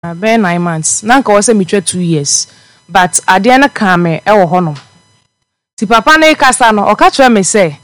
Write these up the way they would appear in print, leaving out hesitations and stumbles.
Been 9 months. Nanka was me 2 years. But Adiana Kame, ewo hono. Ti papa na ikasa no, oka twa me say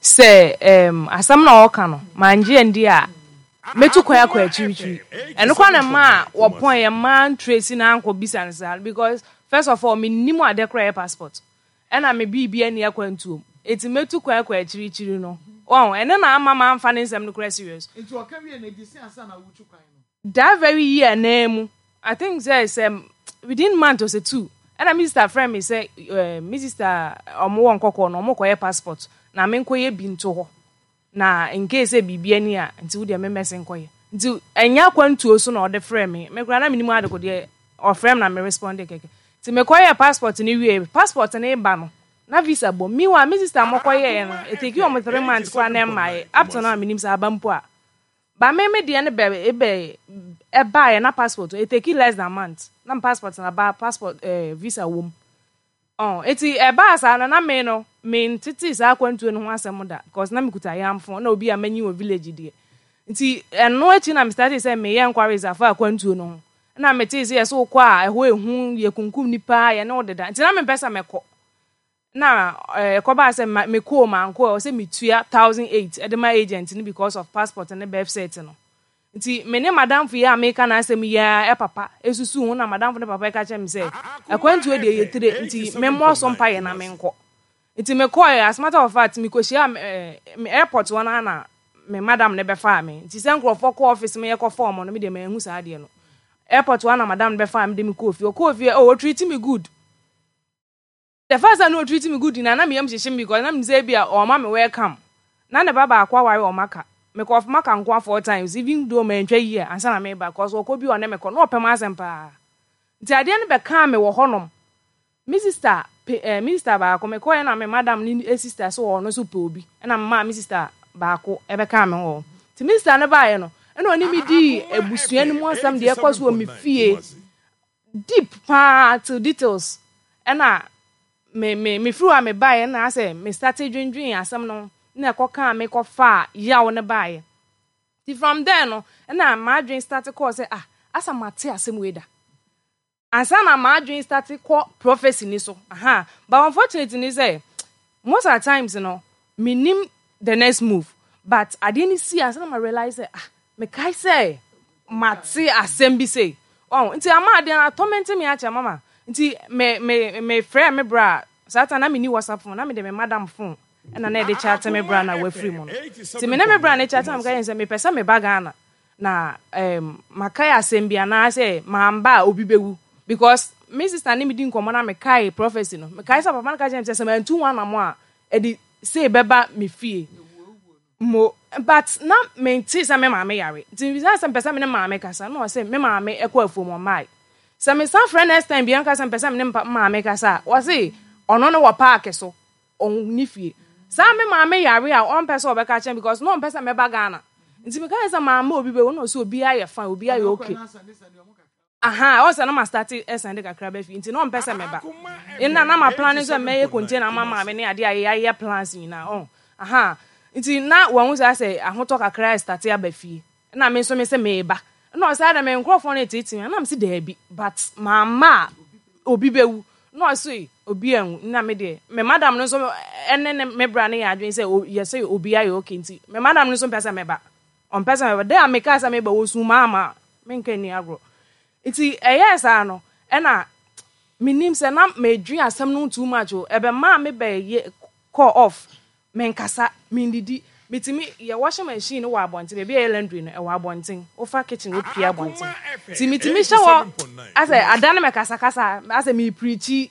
asam na oka no, manje ndi a metu kwa kwa chirichiri. Eno kwa na ma wo pon ye man trace na anko bisa nsa because first of all me nimu ade kra passport. Ena me bibia ni akwantuom. Eti metu kwa chirichiri no. Wow, ene na ama ma mfa nsem no kra serious. Enti oka wie na disi ansa na wuchu kwan no. That very year name, I think says within month or 2. And a Mr. friend me say Mr. Omo nkoko no mo koye passport na me nkoye bi nto ho. Na in case bibia ni a nti wo de me messing koye. Nti enya kwantuo so na o de friend me. Me kura na minimum adeko de o friend na me respond keke. Nti me koye passport ni wie passport na ba no. Na visa bo mi wa Mr. mo koye no. E take you almost 3 months kwa na mai. Up to now minim sa abampo a. Ba me de ne be buy na passport it take less than a month na passport na ba passport visa wom eti ba sa na me no me titi sa kwantu no ho asem da because na me kuta yamfo na obi amanyi wo village die nti eno echi na me start say me ye inquiries afa kwantu no na me titi say so kwa eho ehu ye kunkum nipa ye ne odeda nti na me pesa me ko na ko ba say me ko man ko say me tua 1008 e de my agent ni because of passport and birth cert no nti me ne madam fu ya America na asem ya papa esusu hu na madam fu ne papa ka chem say akwantu e de ye tire nti me mo so mpa ye na me nko nti me call as matter of fact me ko shia me airport wana na me madam ne be fa me nti se nkrofo ko office me ye ko form no me de me hu sa de no airport wana madam be fa me de me ko ofie oh treat me good the first time no treat me good na me yam shishim because na me say bia o ma me welcome na ne baba akwa ware o maka me ko of maka nkwa 4 times even though me ntwa year ansa na me ba cause wo ko bi o ne me ko no pem asempa nti ade ne be ka me wo honom mi sister ba ko me ko na me madam ni sister so wo no so pe obi na ma mi sister ba ko e be ka me ho ti mi sister ne ba ye no ena oni mi di ebusua ni mu asam de e ko so mi fie deep part to details ena me fru me buy na say me started dwendwen asem no na ekoka me ko fa yawo ne buy ti from there no na ma dwen start call say asa mate asem we da asa na ma dwen start call prophecy ni so but unfortunately ni say most of the times no minim the next move but I didn't see asa na realize me kai say mate asem bi say nti ama ade na torment me acha mama nti me friend me bra sata na me ni WhatsApp phone na me de me madam phone na na de chat me bra na we free mo nti me na me bra na chat am ka yen say me pesa me bagana na makaya asembia na say mamba obi bewu because me sister ni me din komo na me kai prophecy no me kai sa papa na ka jem say me ntu wan na mo a e di say beba me fie mo but na me nti sa me ma me yare nti bisa sa pesa me na ma me kasa no say me ma me ekwa afuo mo mai sa me san friend next time bianca sa pesa me na ma me kasa o say ono no wa park so on ni fie sa me ma me yare a on pesa obeka chen because no on pesa me bagana nti me kan sa ma obi be no so obi aye fine obi aye okay o say na ma start send kakra be fi nti no on pesa me ba ina na ma plan so me ye container ma me ne ade aye plans ni na nti na wan say say ahoto kakra start ya ba fi na me so me say me ba no say na me nkrofo na titi na me say da bi but mama obi bewu no say obi anu na me de me madam no so ene me bra na ya adwen say ye say obi aye okay nti me madam no so pesa me ba on pesa me ba dey ameka sa me ba wo su mama me nka ni agro nti yes ano ena minim say na me dwi asem no too much o ebe ma me ba ye call off me nkasa me ndidi metimi ye washing machine wo abonten be be laundry no e wo abonten wo fa kitchen wo pia abonten ti metimi shawo ase adane me kasa ase me preachi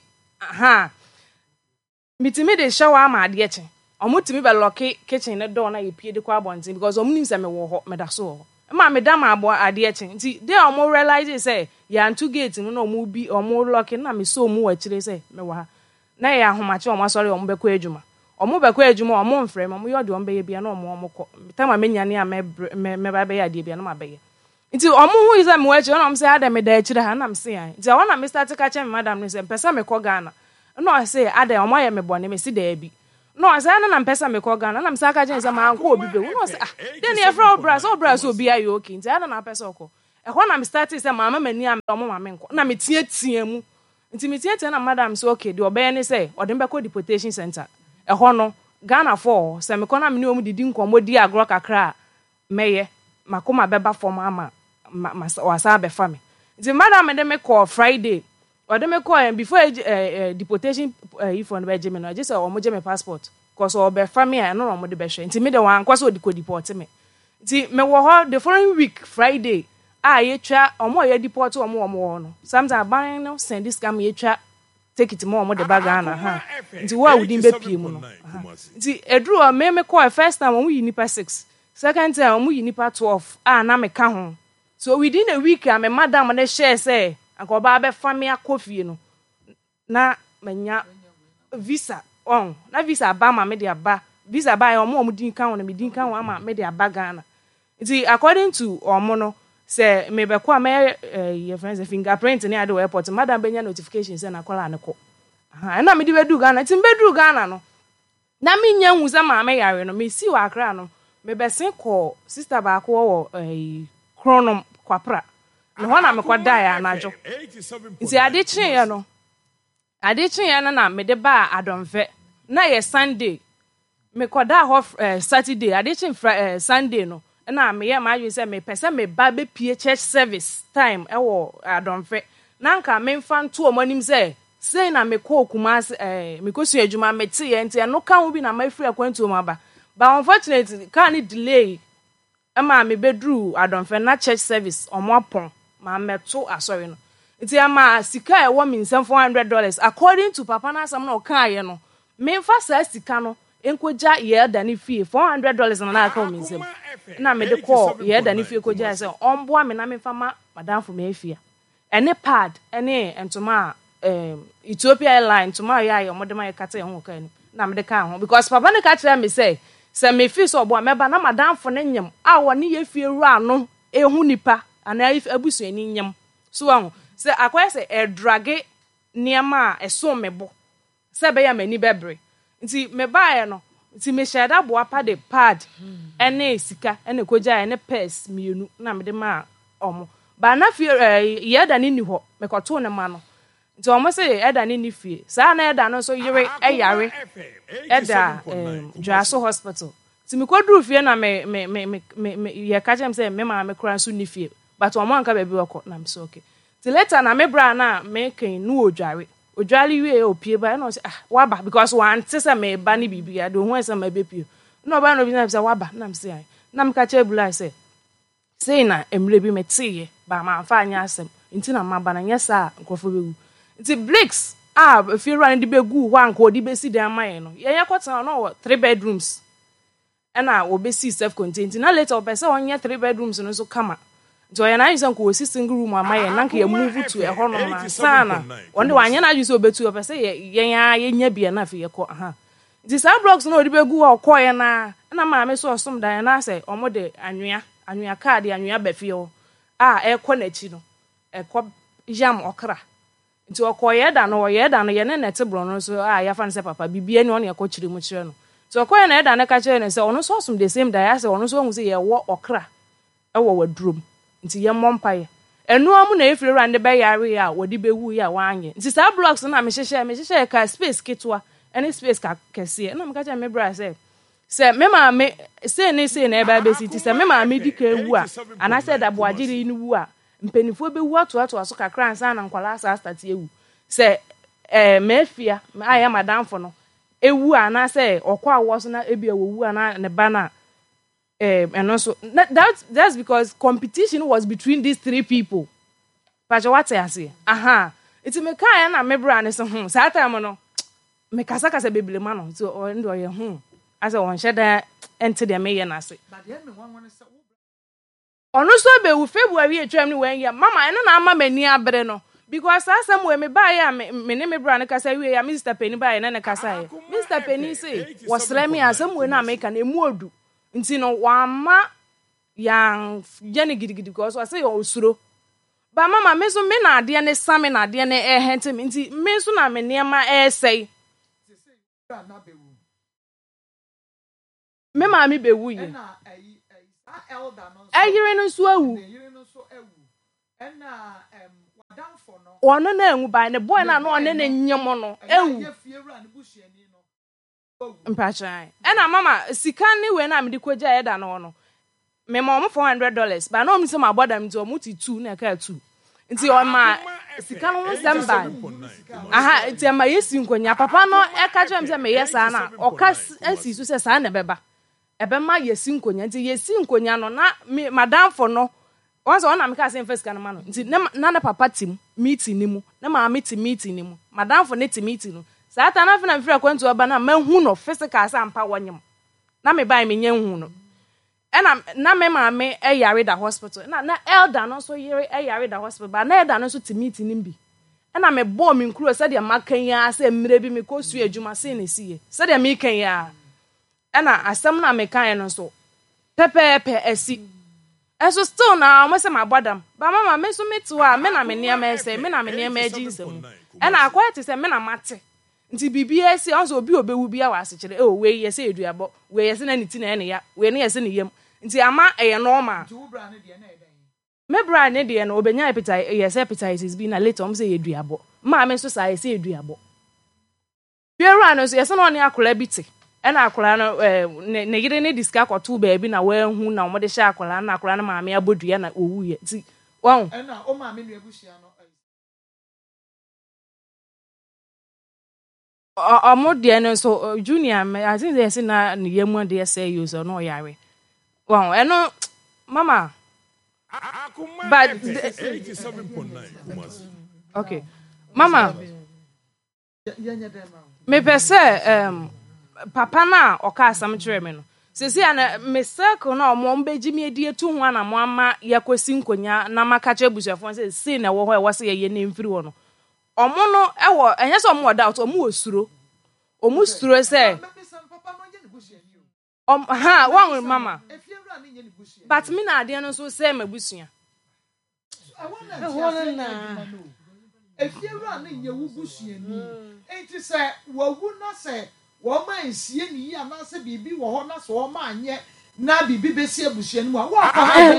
metimi de shawo ama ade eche omutimi be lock kitchen ne door na ye pie de kwa abonten because omunim se me wo ho me da so ma me da ma abo ade eche nti dey omo realize say ya ntu gate no na omo bi omo lock na me so omo wa kire say me wa na ya ahomache omo sorry omo be kwa adwuma omo bekwa adwuma omo mfrem omo yode omo beye bia na omo ko tama menyane a me ba beye ade bia na ma beye nti omo hu is me wachi na omo say ada me da akire ha na me say an nti wona me start ka che me madam no say pesa me ko Ghana no say ada omo ye me bone me si da bi no say na pesa me ko Ghana na me say ka che say ma anko obi be no say den e fra obra so obi ayo okay nti ada na pesa ko ho na me start say mama mani am omo mama nko na me tie mu nti me tie na madam say okay de obey ne say odem be ko deportation center ho no Ghana for say me ko na me ni omu didi nkomo di agro kakra meye makoma beba form ama wasa be fa me nti madam me de me call Friday or de me call before deportation if on be jeme no just say omo jeme passport cause obe fa me no omo de be hwe nti me de wan kwaso de ko deport me nti me wo ho the following week Friday ye twa omo ye deport omo no sometimes ban no send this scam ye twa take it more the bag Ghana ha nti wo awudin be pie mu no nti edru o me call first time omo yi nipa 6 second time omo yi nipa 12 na me ka ho so within a week am madam na share say anko ba be family akofie no na manya visa on na visa ba ma me de aba visa ba omo din kan na me din kan ama me de aba Ghana nti according to omo no say me be kwa me your friends fingerprint ni ade airport madam benya notification say na kola ne ko na me di bedu Ghana tin bedu Ghana no na me nya hu say ma me yare no me si wa akra no me be sen ko sister ba ko wo chronom kwapra no ho na me kwada ya anajo nti ade chin ye no na me de ba adonfe na ye Sunday me kwada ho Saturday ade chin Sunday no na me ya ma yu say me pese me ba be pie church service time wo adonfe na nka me mfa nto omanim say na me ko Kumasi me ko su adwuma me te ye nti no kan wo bi na ma free akwantu ma ba but unfortunately kan delay ama me bedru adonfe na church service omo apon ma meto asori no nti ama sika wo me $400 according to papa na asam na o kan ye no me mfa sa sika no enkoja ye da ni fie $400 na aka o me nsem na me de call ye da ni fie koja say omboa me na me mfa ma madam for me afia ene pad ene entoma Ethiopia Airlines ntoma ya ye omode ma ye kata ye ho kan na me de ka ho because papa ne ka tell me say me fee so obo meba na madam for ne nyem a woni ye fie ru ano ehu nipa ana abusu ani nyem so ahụ se akwa se drage niama eso mebo se be ya mani bebre nti me baaye no nti me sheda bo apa de pad ene sika ene koja ene purse mienu na me de ma omo ba na fie ye da ni ho me koto ne ma no nti omo se ye da ni fie sa na da no so yire eyare eda Dwaso hospital nti me kodru fie na me ye ka jem se me ma me kura so ni fie but omo anka be bi wako na me so okay ti later na me bra na me kan nu odware wie opie ba na o say waba because one say me ba ni bibia do hu say me be pie no ba no bi na say waba na me say na me ka che bula say na emre bi me tie ba ma fa anya asem nti na ma ba na nyesa nkofo bewu nti bricks if you run the begu one ko di be si dan man no ye kwata no 3 bedrooms na obesi self contained na later obese onye 3 bedrooms no so kama so ya na yin san ko si single room amaye na ka ye move to e ho no na sana onde wanye na aju so betu obese ye nya bia na fe ye ko nti sa blocks no odi begu o ko ye na ma me so osom dan na say omode anwea card anwea ba fie o e ko na chi no e ko jam okra nti okoye da no ye ne net bro no so ya fa ne se papa bibia ni on ye ko chire mu chire no so okoye na da ne ka chire ne se ono so osum the same day ya se ono so hu se ye wo okra e wo wadrum nti ye mompaye enu amu na efire rande be yare ya wodi bewu ya wanye nti sa blocks na me hyehye ka space kitwa any space ka kese na me ka cha me bra se me ma me se na e ba be si ti se me ma me dika ewu a ana se da boagiri ni wu a mpenifo be wu ato aso kakra ansa na nkwala asa start ewu se mafia aya madam fo no ewu ana se okwa awo so na ebia wowu ana ne bana and also that's because competition was between these 3 people but what I say it's me kai na me bra ne so sa time no me kasa bebele ma no so ndo ye asa won sheda ente de me ye na se but ye me wan say ono so be wu February etwam ni wan ya mama eno na ama mani abre no because asem we me ba ya me ne me bra ne kasa wie ya Mr. Penny ba ya na ne kasa ye Mr. Penny say was remi asem we na America na emu odu nti no wama yang jene gidigidi because I say osuro ba mama me so me na ade ne same na ade ne hente me nti me so na me niema sei me ma me bewu ye elder no ayire no so awu And down for no. One na by the boy na no ne nyem no. Ewu. Mpacha. And mama sika ni we na me de kwaja eda no. Me ma $400, but no me say my brother me to muti 2 na ka 2. Nti o ma sika no semba. Aha, nti ma yesi nkonya papa no e ka jam say me yesa na o ka asi so say sa na beba. Ebe ma yesi nkonya nti yesi nkonya no na madam for no. Once on am ka say first kan ma no. Nti na papa tim meeting ni mu. Na ma meeting ni mu. Madam for net meeting no. Sa ta na fina mfira kwantu aba na mahu no physical sa ampa wonyem. Na me bai me nyanhu no. Na me maame yare da hospital na elder no so yare da hospital ba na elder no so ti meeting nimbi na me bo me nkuro se de makan ya se mire bi me ko su adwuma se na siye se de me kan ya na asem na me kan no so pepepe esi eso still na mo se mabodam ba mama me so metu a me na me niam ese me na me niam aji nsem na akwa ti se me na mate nti bibia esi onso obi obewu bia wa asechire we yese eduabo we yese na niti na ene ya we ne yese ne yam nti ama eye normal nti wo bra ne de na eden me bra ne de na obenya hepatitis B na later om say eduabo ma me so sa yese eduabo biara no so yese no ne akola biti e na akola no ne gide ne diska kwato ba bi na wa hu na om de sha akola na akola na maame abodua na owuye nti won e na o maame nu ebusia no de no so junior I think they say na yemu de say you so no yare. Wow, eno mama. But 87.9. Okay. Mama. Me pese papa na oka asam kire me no. Sesi ana me circle na omo mbeji me die tu ho na mo ama yakosi nkonya na maka che busuafo say na wo ho e wo se ye ne mfiri wo no. Omo no ewo enye so omo doubt omo osuro se one mama but me na ade no so say mabusua efiewura na nye wubusua ni enti se wawu na se wo ma nsie ni ya na se bibi wo ho na so wo ma anye na bibi besi abusua ni mu a wo akwa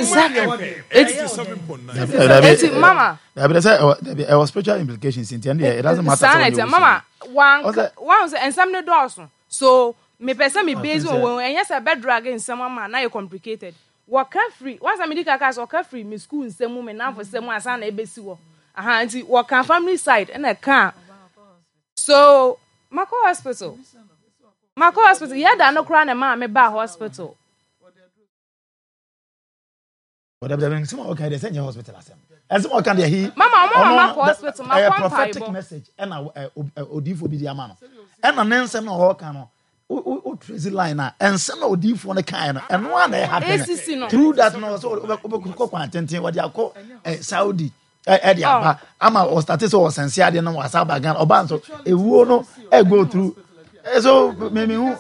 it's mama there was spiritual implications in the end. It doesn't matter mama one and some no doors so me pesa me base on when yes a bed drag in some man na you complicated work free once I medical case work free me school nsem me na for sem asa na ebesi wo aha nti work family side and a car so Mako hospital yeah da no kra na ma me ba hospital what the some okay they send your hospital asem as what can he mama hospital ma prophetic message and odifo bi di ama no and na nsem na ho kan no o trace line na ensem na odifo ne kan no and one na happen through that no so ko kwantenten what dia ko Saudi dia ba ama o start so sense ade no wasa bagan oba nso ewuo no go through so me hu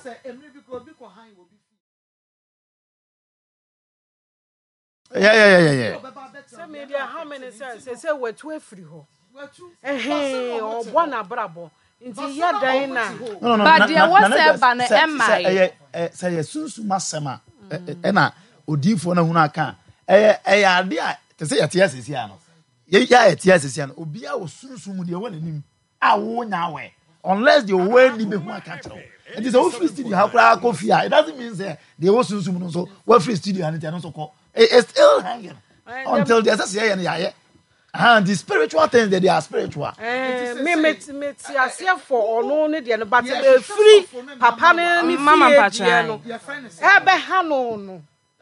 yeah. Say media how many say we 12 free ho. O bona brabo. Nti ya dan na. But there was a banner say sunsu masema e na odifo na hunu aka ade a te say yate asesi ano. Ya yate asesi ano obi a wo sunsu mu de wona nim a wo nya we unless the way ni be hu aka tro. It is a free studio how kra coffee. It doesn't mean say they wo sunsu mu no so we free studio and it no so call. It's still hanging until there's a say and the spiritual things that they are spiritual. Me for no need the but free papa ni mama pacha no ebe ha no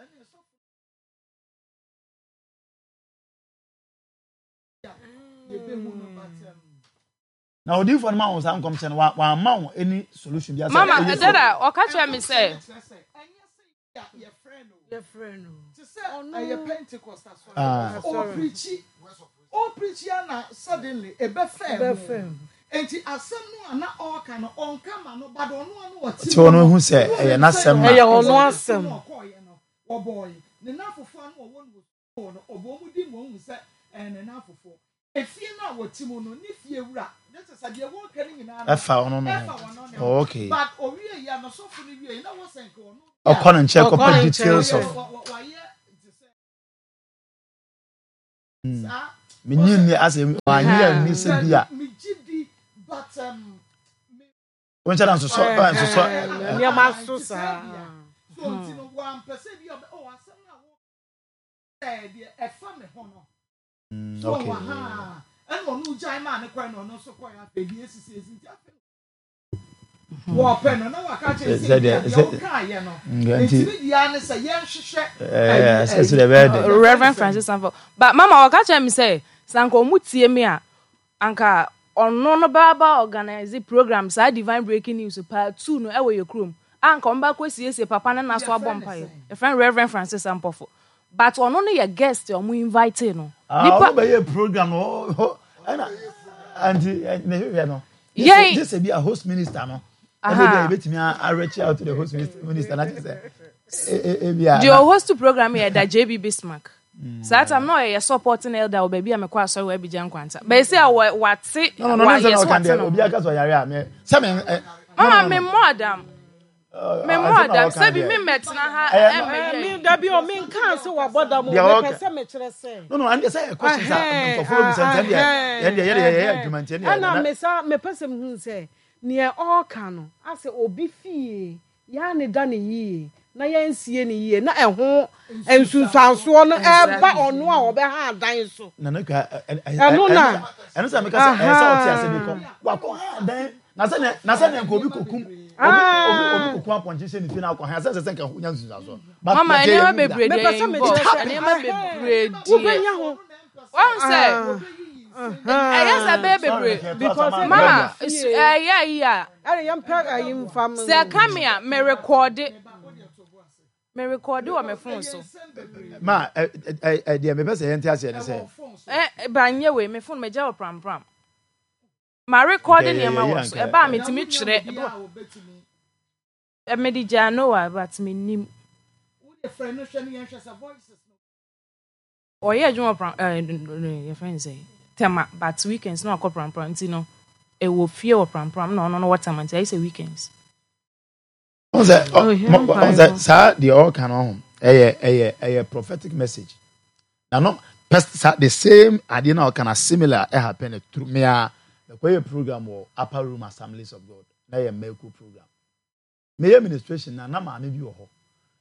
now the for man was am come say one man any solution there mama dada o ka tell me say your friend to say I Pentecost o preach na suddenly e be firm enti asem no na all kan on kama no bad ono what ti ono hu say e na asem na e ono asem wo boy ne na fofo no wo no obo mu di mo hu say ne na fofo e fie na wo ti mo no ni fie wura this is a dey wo kan nyina na fa ono no okay but owie ya no so fu ni wie na wo senke ono o kon and check up details of Me ni asem anya ni se bia me gidi but when challenge so me ma so sa so ntino one person bi oh asem na wo e fa me ho no so wa ha and onu jai ma ne kwa no so kwa ya pe bi esisi ti afa wo pe no na wa ka che se o ka ye no ntimi dia ne se ye hwehwe so the bed Reverend Francis Sanford but mama waka che me say sanko mutie me a anka ono no baba organize program sa divine breaking news part 2 no e we your room anka omba kwesiesie papa na so abompa ye a friend Reverend Francis Sanford but ono no ye guest o mu invite no nipa be ye program no and no this be a host minister no and they betimi a reach out to the host minister na say the host program here that JB Bismarck so I'm not a supporting elder baby am kwa so we be jan kwanta but say what say no obi aka so yare am say me mama me modam me modam say be me metna ha me da bi o me kan so wa boda mo me pese me kire say no and say question say for me say yeah argument and me say me pese me say near all can ase obi fie ya ne da ne yi na yansie ne yie na ɛho ensunsanso no ɛba ɔno a ɔbɛha adan so na no ka ɛno na ɛno sɛ meka sɛ ɛsɛ ɔte ase bi kɔ wakɔ adan na sɛ ne nka obi kokum obi kokum apɔnkye hyɛ ne fi na akɔ ha sɛ nka ho nya nsunsanso mama ɛne ma bebree de ɛne ma bebree di wobɛnya ho wɔn sɛ ɛyɛ sɛ bebree because mama ɛyɛ ɛre yɛm pɛ ayim fam sɛ kamea me record on my phone so ma dia me pese yente ase ne se ba nye we me phone me jaw pram ma recording e ma wo so e ba me timi twere e me di jano but me nim wo de friend no hwe ne yen hwe sa voices no o ye adwuma pram your friend say tema but weekends no akọ pram nti no e wo fie wo pram no no what time nti I say weekends on that sir the all can on a prophetic message now no the same idea now can similar happen through me the program or upper room assemblies of God na a medical program me administration na ma me bi wo ho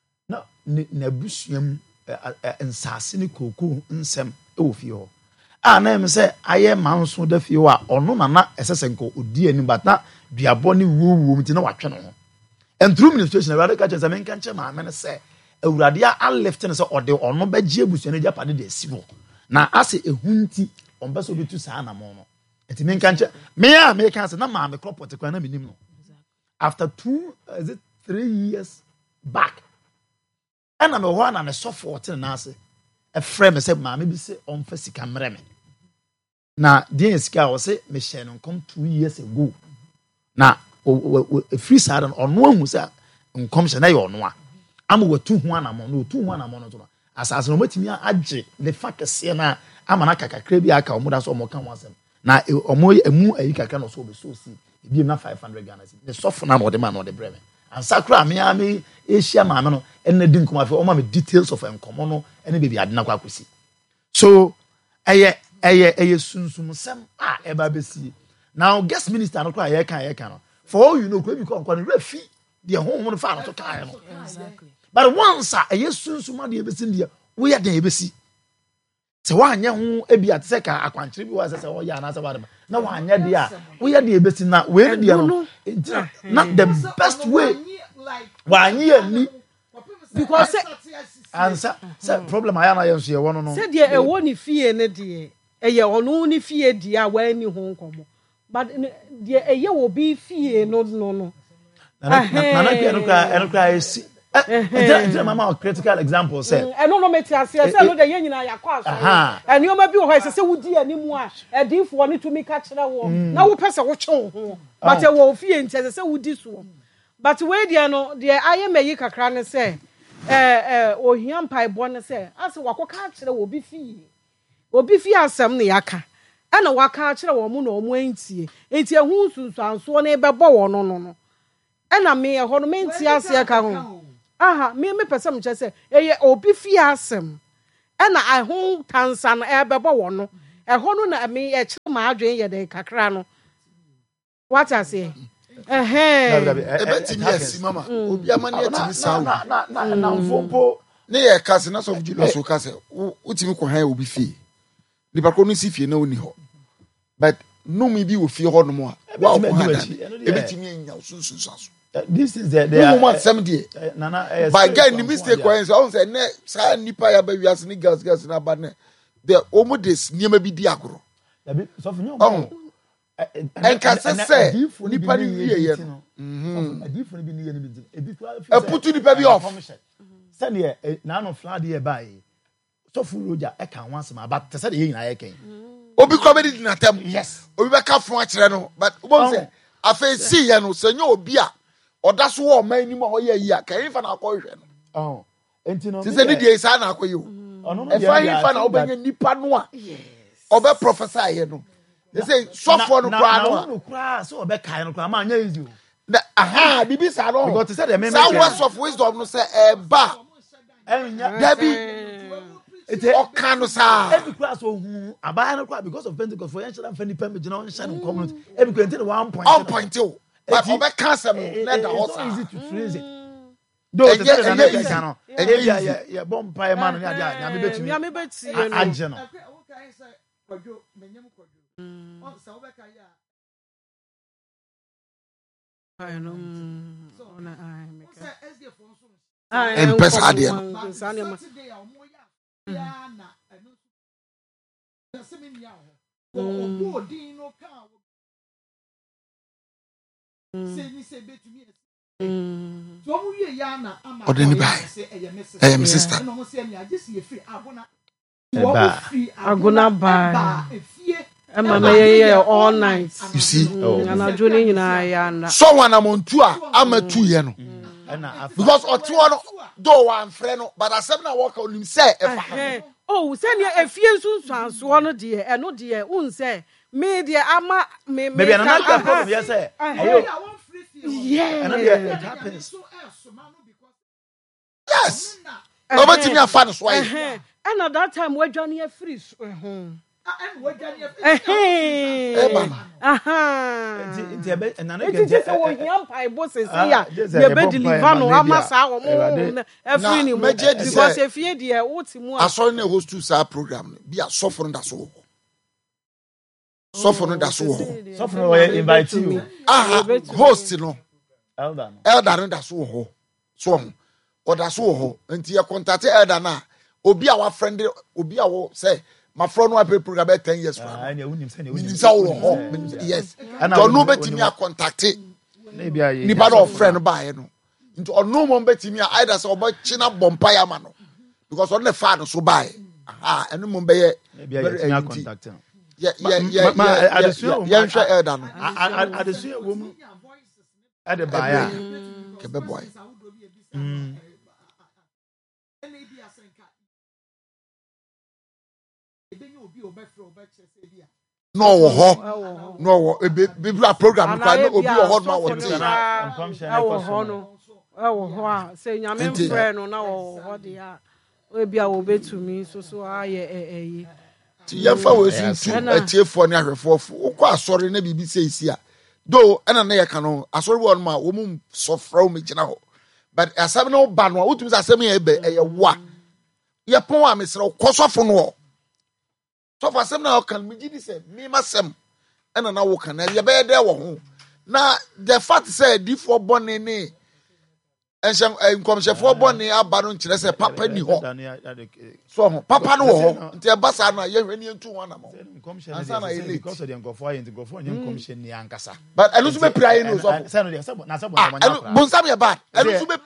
na busuam nsase ne koko nsem e wo fie ho na me say aye manso da fie wa ono na esesenko odi ani bata duabo ne wuwu mti na watwe no ho. And through administration, rather catch as a man can chairman, man say, a radia all left and so or the or no bad jebus and japade de civil. Now, I say a hunty on Basso to Sana Mono. It mean can't me, I make answer, no, mamma, crop what the minimum. After 3 years back, and I'm a one and a soft water and answer. A friend said, Mammy, be say on Fessicam Remy. Now, dear Scout say, Michelle come 2 years ago. Now, a free side on one who said, comes an air on one. I'm with 2 1 among no 2 1 among as no matter me, adje the fact is, Siena, I'm an aka crabby aka or more more come once. Now, a more a moo a can also be so see. It be enough 500 Ghana. The soft number of the man or the bremen. And Sacra, Miami, Asia, Mamano, and the didn't come for all my details of Encomono, and maybe I did not see. So, a soon some ever see. Now, guest minister, no cry, I can. For all you know, you can refi the home on the farm to carry. Exactly. But once a yes soon somebody ever seen there, we are the ABC. So one young Ebi at Seka, a country was as a way and as a whatever. No one yet there. We are the ABC now. Where the not the best way. Why near me? Because answer problem I am here one on. Said ye a one fear ne dear. A year on only fear dear where any home come. But a year will be fear no. And cry see. Mama critical example say. I don't know me say no the yen na yakwa. And you may be who say would anymore. A deep for need to make catch that one. Now we pass a watch on. But a wolf fear and say would this one. But where they are no the I am a kakra say. O hiam pai bon say. As wako catch that will be fee. Will be fee asam ne yaka. Ana waka kire wo mu na omu antie enti ehu sunsanso na ebe bo wo no ana me ho no menti ase ka ho aha me pese m che se eye obi fi asem ɛna ɛho tansa no ɛbɛbɔ wɔ no ɛhɔ no na me ɛkyerɛ ma adwen yɛ de kakra no what I say ebetimi asi mama obi amani etimi sawo na mfompo ne ye kase na so Julius o kase utimi ko han obi fie nipa ko no si fie na oni ho but no me bi wo fie ho no mo a wa ko ha ebetimi anya sunsun saso this is the woman sem die nana by guy ni mistake ko enso on say ne sa nipa ya ba wiase ni gas na ba ne the omodes niema bi di agoro so for you enkase se nipa ni wie ye no adifo ni bi ni ye ni bi ebi putu nipa bi off say ne na no flood here by so full roja e kan wan sama but say dey nyina ye ken obi ko be di na tem yes obi be ka fon a kire no but obo say afa si ye no senyo obi a oda so wo man ni mo hoye yi a kan fa na akọ hwe no enti no se ni die sa na akọ yi o e fa na obenya nipa no a obe prophesy ye no they say so for no kra no kra so obe kai no kra ma anya easy aha bibi sa no because say the me say words of wisdom no say ba Debbie it okano sa every class ohun abaya no kra because of Pentecost for ancient family permit na on share community every quantity 1 point on point o but obe cancel na da it's so easy to trace it though the say na make can no yeah bomb pie man na dia na me betumi anje no kwadwo menyem kwadwo on sa obe ka ya I know ona ai me ka SDF for so en pesa de Saturday a mo ya na eno na se me nia ho obo din no ka se ni se betumi so mo wie ya na ama odeni bai my sister no mo se ni agesi e free agona agona ba ama me all night you see na joni nyina ya na so wana montu a amatu ye no because otiwo no do wan frɛ no but asɛm na work on him say e fa oh say ne afie nsunsuanso no de e no de un say me de ama me maybe another problem you say yeah and it happens yes obetimi afa no so ayi and at that time we journey free and we journey it is so young paibo say ya ye be deliver no amasa wo mo every ni because if you dey wotimu asori na host to sa program bi asofo no da so sofo no da so sofo no invite you host no elder no da so ho so o da so ho enti ye contact elder na obi a wa friend obi a wo say my friend wa program 10 years from yes and no betimi a contact nipa no friend ba no into ono mo betimi a either say obo china bompa ya ma no because on the fan so ba eno mo be ye betimi contact yeah sure elder no adesu wo mu ade ba ya kebe boy no wo no wo be program kwa no obi wo ho ma wo te ho a say nyame mfrɛ no na wo ho de a obi a wo betumi so aye ti ye fa wo suntu atiefo ne ahwefo ukọ asori na bibi seisi a do na na ye ka no asori wo no ma wo mu sofra wo megina ho but asem no ba no utumi asem ye be ye wa ye pon a mesre kosofo no so for some now can me say me masem and na wo kan ye be there wo ho na the fact say D4 born ni enhye nkomhefo born aba no nkire say papa ni ho so papa no ho nti e basa na ye hwani ntu ho na mo ansa na ye because of the nkofo ayi nkofo nyem komhye ni ankasa but elu so be pray no so say no dey say na say bonsam ye bad elu so be